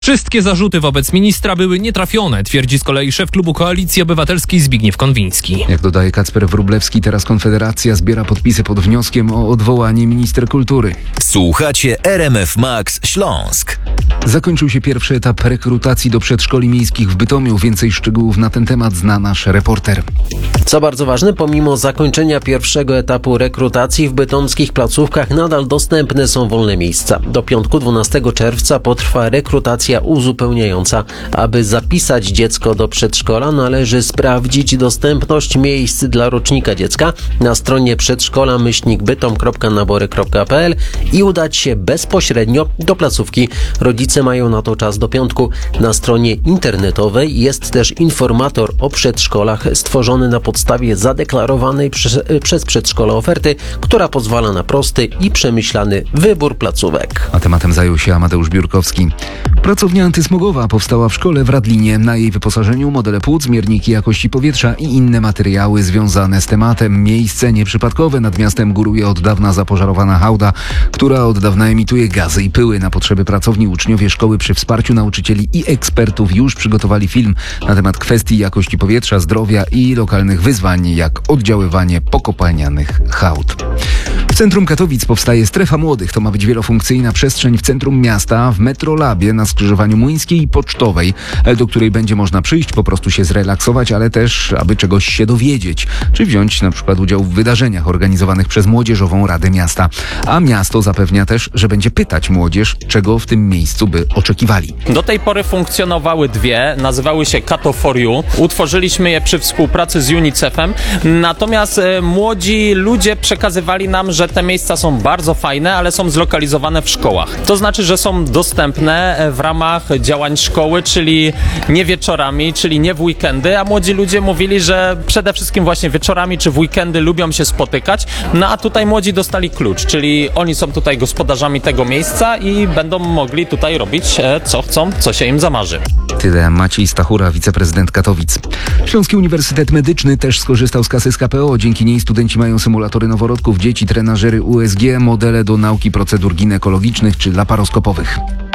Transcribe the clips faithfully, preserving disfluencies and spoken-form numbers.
Wszystkie zarzuty wobec ministra były nietrafione, twierdzi z kolei szef klubu Koalicji Obywatelskiej Zbigniew Konwiński. Jak dodaje Kacper Wróblewski, teraz Konfederacja zbiera podpisy pod wnioskiem o odwołanie ministra kultury. Słuchacie R M F Max Śląsk. Zakończył się pierwszy etap rekrutacji do przedszkoli miejskich w Bytomiu. Więcej szczegółów na ten temat zna nasz reporter. Co bardzo ważne, pomimo zakończenia pierwszego etapu rekrutacji w bytomskich placówkach nadal dostępne są wolne miejsca. Do piątku dwunastego czerwca potrwa rekrutacja uzupełniająca. Aby zapisać dziecko do przedszkola, należy sprawdzić dostępność miejsc dla rocznika dziecka na stronie przedszkola myślnik bytom kropka nabory kropka p l i udać się bezpośrednio do placówki. Rodzice mają na to czas do piątku. Na stronie internetowej jest też informator o przedszkolach stworzony na podstawie zadeklarowanej przez, przez przedszkole oferty, która pozwala na prosty i przemyślany wybór placówek. A tematem zajął się Amadeusz Biurkowski. Pracownia antysmogowa powstała w szkole w Radlinie. Na jej wyposażeniu modele płuc, mierniki jakości powietrza i inne materiały związane z tematem. Miejsce nieprzypadkowe. Nad miastem góruje od dawna zapożarowana hałda, która od dawna emituje gazy i pyły. Na potrzeby pracowni uczniowie szkoły przy wsparciu nauczycieli i ekspertów już przygotowali film na temat kwestii jakości powietrza, zdrowia i lokalnych wyzwań, jak oddziaływanie pokopalnianych hałd. W centrum Katowic powstaje strefa młodych. To ma być wielofunkcyjna przestrzeń w centrum miasta, w Metrolabie na skrzyżowaniu Młyńskiej i Pocztowej, do której będzie można przyjść, po prostu się zrelaksować, ale też, aby czegoś się dowiedzieć, czy wziąć na przykład udział w wydarzeniach organizowanych przez Młodzieżową Radę Miasta. A miasto zapewnia też, że będzie pytać młodzież, czego w tym miejscu by oczekiwali. Do tej pory funkcjonowały dwie, nazywały się Kato for You. Utworzyliśmy je przy współpracy z UNICEF-em, natomiast e, młodzi ludzie przekazywali nam, że te miejsca są bardzo fajne, ale są zlokalizowane w szkołach. To znaczy, że są dostępne w ramach działań szkoły, czyli nie wieczorami, czyli nie w weekendy, a młodzi ludzie mówili, że przede wszystkim właśnie wieczorami czy w weekendy lubią się spotykać, no a tutaj młodzi dostali klucz, czyli oni są tutaj gospodarzami tego miejsca i będą mogli tutaj robić co chcą, co się im zamarzy. Tyle Maciej Stachura, wiceprezydent Katowic. Śląski Uniwersytet Medyczny też skorzystał z kasy z K P O. Dzięki niej studenci mają symulatory noworodków, dzieci, trenażery U S G, modele do nauki procedur ginekologicznych czy laparoskopowych.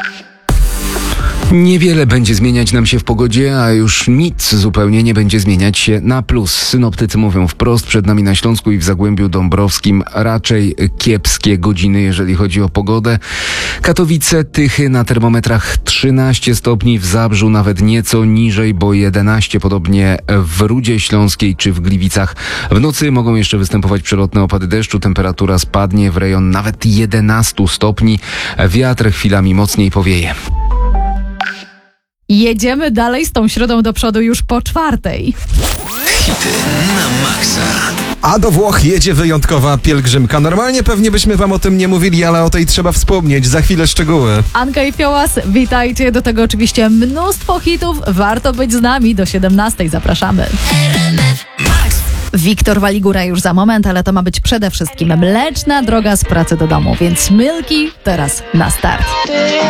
Niewiele będzie zmieniać nam się w pogodzie, a już nic zupełnie nie będzie zmieniać się na plus. Synoptycy mówią wprost, przed nami na Śląsku i w Zagłębiu Dąbrowskim raczej kiepskie godziny, jeżeli chodzi o pogodę. Katowice, Tychy na termometrach trzynaście stopni, w Zabrzu nawet nieco niżej, bo jedenaście, podobnie w Rudzie Śląskiej czy w Gliwicach. W nocy mogą jeszcze występować przelotne opady deszczu, temperatura spadnie w rejon nawet jedenaście stopni, wiatr chwilami mocniej powieje. Jedziemy dalej z tą środą do przodu już po czwartej. Hity na maksa. A do Włoch jedzie wyjątkowa pielgrzymka. Normalnie pewnie byśmy wam o tym nie mówili, ale o tej trzeba wspomnieć. Za chwilę szczegóły. Anka i Fiołas, witajcie. Do tego oczywiście mnóstwo hitów. Warto być z nami do siedemnastej. Zapraszamy. Wiktor Waligura już za moment, ale to ma być przede wszystkim mleczna droga z pracy do domu, więc Milki teraz na start.